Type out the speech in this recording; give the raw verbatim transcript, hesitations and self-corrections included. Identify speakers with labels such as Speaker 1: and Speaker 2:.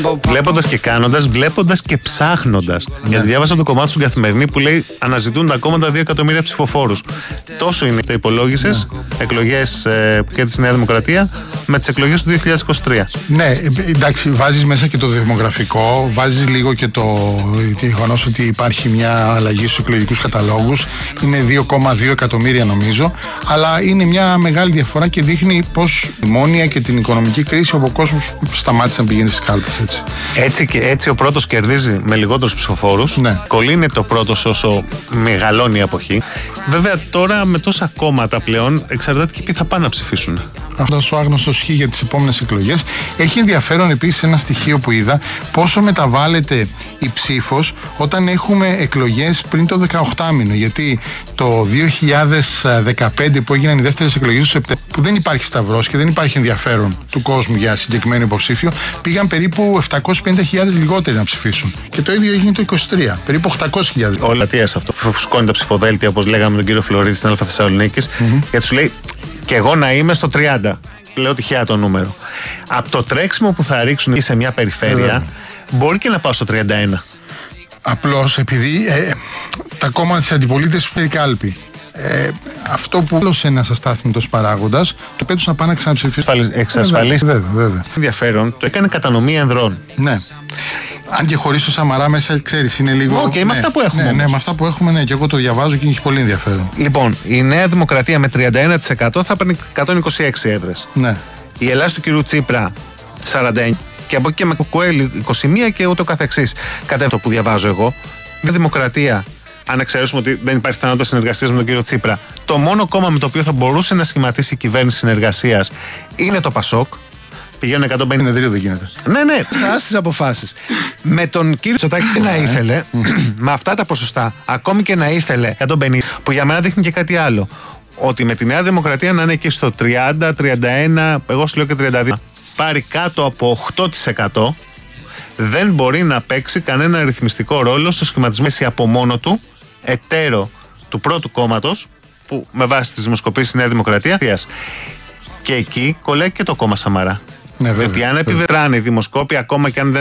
Speaker 1: Βλέποντας και κάνοντας, βλέποντας και ψάχνοντας. Ναι. Γιατί διάβασα το κομμάτι στην Καθημερινή που λέει αναζητούνται ακόμα τα δύο εκατομμύρια ψηφοφόρους. Τόσο είναι το υπολόγισες ναι. εκλογές ε, και τη Νέα Δημοκρατία με τις εκλογές του δύο χιλιάδες είκοσι τρία.
Speaker 2: Ναι, εντάξει, βάζεις μέσα και το δημογραφικό, βάζεις λίγο και το γεγονός ότι υπάρχει μια αλλαγή στους εκλογικούς καταλόγους. Είναι δύο κόμμα δύο εκατομμύρια νομίζω, αλλά είναι μια μεγάλη διαφορά και δείχνει πως η μόνοια και την οικονομική κρίση όπου ο κόσμος σταμάτησε να πηγαίνει στις κάλπες. Έτσι.
Speaker 1: Έτσι, και έτσι ο πρώτος κερδίζει με λιγότερους ψηφοφόρους. Ναι. Κολλήνεται ο πρώτος όσο μεγαλώνει η αποχή. Βέβαια τώρα με τόσα κόμματα πλέον εξαρτάται και ποιοι θα πάνε να ψηφίσουν.
Speaker 2: Αυτό ο άγνωστος χ για τις επόμενες εκλογές. Έχει ενδιαφέρον επίσης ένα στοιχείο που είδα, πόσο μεταβάλλεται η ψήφος όταν έχουμε εκλογές πριν το δεκαοκτάμηνο. Γιατί το δύο χιλιάδες δεκαπέντε που έγιναν οι δεύτερες εκλογές του Σεπτέμβρη, που δεν υπάρχει σταυρός και δεν υπάρχει ενδιαφέρον του κόσμου για συγκεκριμένο υποψήφιο, πήγαν περίπου επτακόσιες πενήντα χιλιάδες λιγότεροι να ψηφίσουν. Και το ίδιο έγινε το είκοσι τρία, περίπου οκτακόσιες χιλιάδες.
Speaker 1: Όλα τι αυτό. Φουσκώνει τα ψηφοδέλτια, όπως λέγαμε τον κύριο Φλωρίδη στην Αλφα Θεσσαλονίκης, mm-hmm. γιατί σου λέει. Και εγώ να είμαι στο τριάντα. Λέω τυχαία το νούμερο. Από το τρέξιμο που θα ρίξουν σε μια περιφέρεια, yeah. μπορεί και να πάω στο τριάντα ένα.
Speaker 2: Απλώς επειδή ε, τα κόμματα της αντιπολίτευσης είναι κάλπη. Ε, αυτό που έδωσε ένας αστάθμητος παράγοντας, το πέτους να πάνε να ξαναψηφίσουν.
Speaker 1: Εξασφαλίσει.
Speaker 2: Βέβαια, βέβαια.
Speaker 1: Ενδιαφέρον, το έκανε κατανομή ενδρών.
Speaker 2: Ναι. Αν και χωρίς το Σαμαρά μέσα, ξέρεις, είναι λίγο.
Speaker 1: Okay, ναι, με αυτά που έχουμε.
Speaker 2: Ναι, ναι, με αυτά που έχουμε, ναι, και εγώ το διαβάζω και έχει πολύ ενδιαφέρον.
Speaker 1: Λοιπόν, η Νέα Δημοκρατία με τριάντα ένα τοις εκατό θα παίρνει εκατόν είκοσι έξι έδρες.
Speaker 2: Ναι.
Speaker 1: Η Ελλάδα του κυρίου Τσίπρα σαράντα εννιά. Και από εκεί και με Κουκουέλ είκοσι ένα και ούτω καθεξής. Κατά το που διαβάζω εγώ, η Νέα Δημοκρατία, αν εξαιρέσουμε ότι δεν υπάρχει πιθανότητα συνεργασίας με τον κύριο Τσίπρα, το μόνο κόμμα με το οποίο θα μπορούσε να σχηματίσει η κυβέρνηση συνεργασίας είναι το Πασόκ. Πηγαίνουν εκατόν πενήντα
Speaker 2: εδρείο δεν γίνεται.
Speaker 1: Ναι, ναι, στις αποφάσεις. Με τον κύριο Μητσοτάκη τι να ήθελε, με αυτά τα ποσοστά, ακόμη και να ήθελε εκατόν πενήντα, που για μένα δείχνει και κάτι άλλο. Ότι με τη Νέα Δημοκρατία να είναι εκεί στο τριάντα, τριάντα ένα, εγώ σου λέω και τριάντα δύο, πάρει κάτω από οκτώ τοις εκατό, δεν μπορεί να παίξει κανένα αριθμιστικό ρόλο στο σχηματισμό από μόνο του εταίρο του πρώτου κόμματος, που με βάση τις δημοσκοπήσεις Νέα Δημοκρατία. Και εκεί κολλάει και το κόμμα Σαμαρά.
Speaker 2: Ναι, βέβαια,
Speaker 1: γιατί αν επιβεβαιώνει οι δημοσκόποι, ακόμα και αν δεν